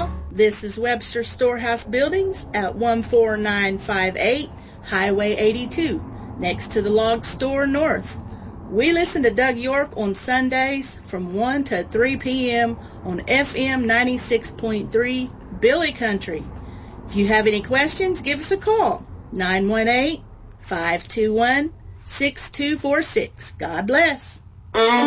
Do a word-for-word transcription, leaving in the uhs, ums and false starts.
This is Webster Storehouse Buildings at one four nine five eight Highway eighty-two, next to the Log Store North. We listen to Doug York on Sundays from one to three p.m. on F M ninety-six point three Billy Country. If you have any questions, give us a call, nine one eight, five two one, six two four six. God bless.